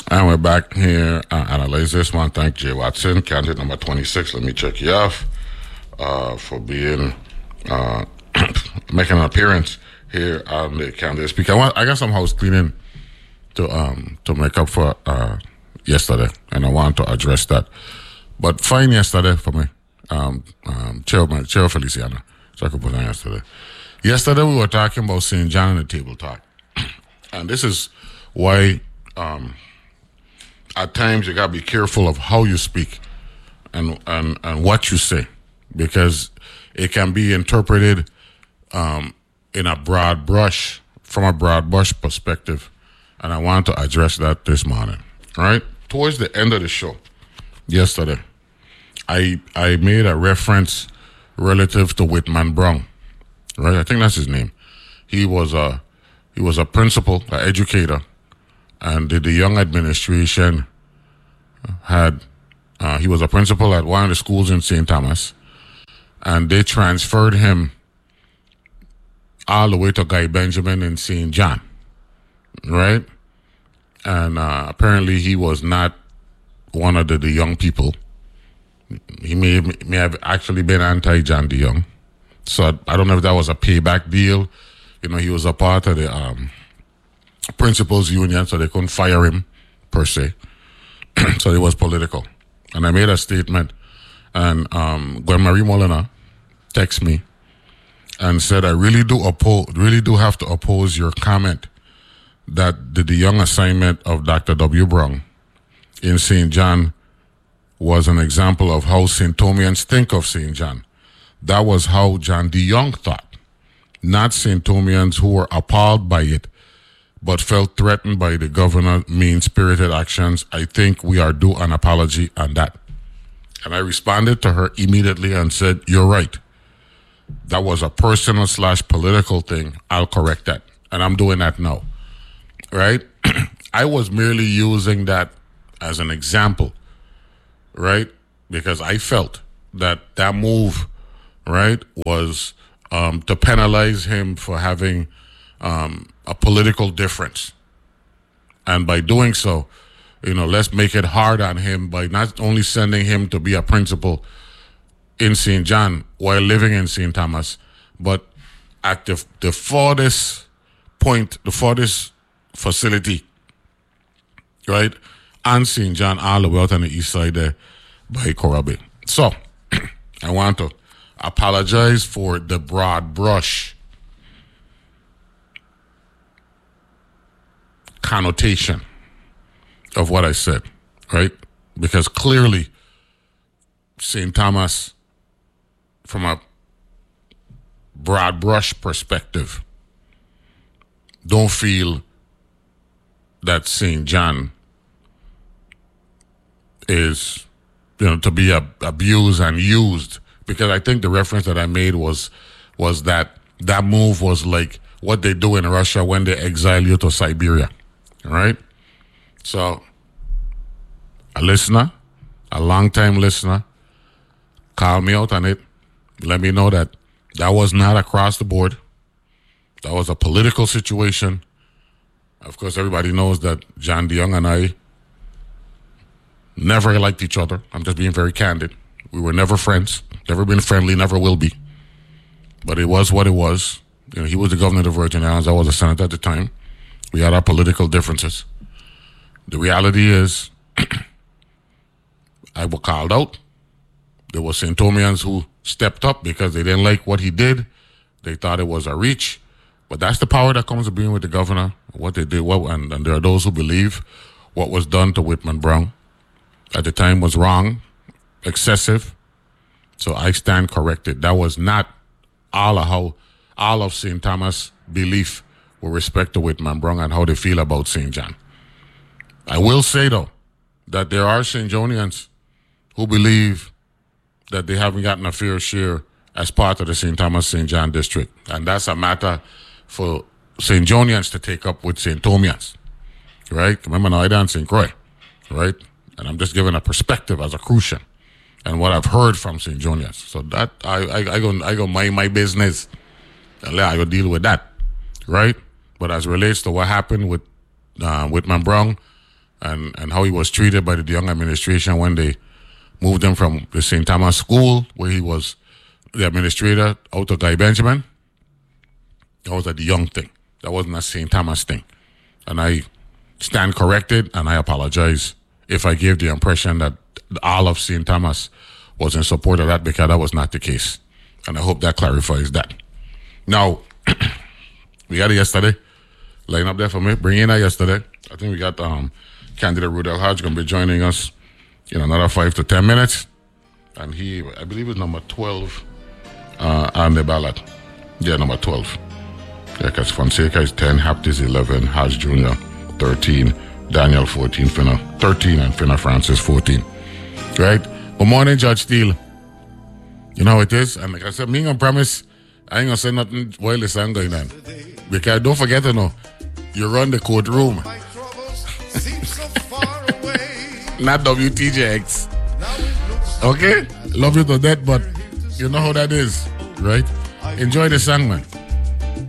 And we're back here. Analyze this one. Thank Jay Watson, candidate number 26. Let me check you off for being making an appearance here on the candidate speaker. I got some house cleaning to make up for yesterday, and I want to address that. But fine yesterday for me, Chair Feliciano. So I could put on yesterday. Yesterday we were talking about St. John and the table talk, and this is why. At times you gotta be careful of how you speak and what you say, because it can be interpreted in a broad brush, from a broad brush perspective, and I want to address that this morning. Right towards the end of the show yesterday, I made a reference relative to Whitman Brown. Right, I think that's his name. He was a principal, an educator. And the young administration he was a principal at one of the schools in St. Thomas, and they transferred him all the way to Guy Benjamin in St. John, right? And apparently he was not one of the young people. He may have actually been anti-John DeYoung. So I don't know if that was a payback deal. You know, he was a part of the principals union, so they couldn't fire him per se. So it was political. And I made a statement, and Gwen Marie Molina texted me and said, I really do have to oppose your comment that the young assignment of Dr. W. Brown in St. John was an example of how St. Thomians think of St. John. That was how John DeYoung thought, not St. Thomians who were appalled by it but felt threatened by the governor's mean-spirited actions. I think we are due an apology on that. And I responded to her immediately and said, you're right. That was a personal / political thing. I'll correct that. And I'm doing that now. Right? I was merely using that as an example. Right? Because I felt that move, right, was to penalize him for having a political difference. And by doing so, you know, let's make it hard on him by not only sending him to be a principal in St. John while living in St. Thomas, but at the farthest point, the farthest facility, right, on St. John, all the way out on the east side there by Korabe. So, I want to apologize for the broad brush connotation of what I said, right? Because clearly St. Thomas, from a broad brush perspective, don't feel that St. John is, you know, to be abused and used. Because I think the reference that I made was that move was like what they do in Russia when they exile you to Siberia. Right? So, a listener, a long-time listener, called me out on it. Let me know that was not across the board. That was a political situation. Of course, everybody knows that John DeYoung and I never liked each other. I'm just being very candid. We were never friends, never been friendly, never will be. But it was what it was. You know, he was the governor of the Virgin Islands. I was a senator at the time. We had our political differences. The reality is, I was called out. There were St. Thomians who stepped up because they didn't like what he did. They thought it was a reach. But that's the power that comes with being with the governor, what they did. And there are those who believe what was done to Whitman Brown at the time was wrong, excessive. So I stand corrected. That was not all of St. Thomas' belief with respect to Whitman Brown and how they feel about St. John. I will say, though, that there are St. Johnians who believe that they haven't gotten a fair share as part of the St. Thomas St. John district. And that's a matter for St. Johnians to take up with St. Thomians. Right? Remember, now I dance St. Croix. Right? And I'm just giving a perspective as a Crucian and what I've heard from St. Johnians. So that I go mind my business and I go deal with that. Right? But as relates to what happened with Whitman Brown, and how he was treated by the De Jong administration when they moved him from the St. Thomas School, where he was the administrator, out to Guy Benjamin. That was a De Jong thing. That wasn't a St. Thomas thing. And I stand corrected, and I apologize if I gave the impression that all of St. Thomas was in support of that, because that was not the case. And I hope that clarifies that. Now, we got it yesterday. Line up there for me. Bring in that yesterday. I think we got candidate Rudell Hodge going to be joining us in another 5 to 10 minutes. And he, I believe, is number 12 on the ballot. Yeah, number 12. Yeah, because Fonseca is 10, Hapt is 11, Hodge Jr. 13, Daniel 14, Finna 13, and Finna Francis 14. Right? Good morning, Judge Steele. You know how it is? And like I said, me gonna promise I ain't gonna say nothing while the song going on. Because don't forget to know, you run the courtroom. Not WTJX. Okay? Love you to death, but you know how that is, right? Enjoy the song, man.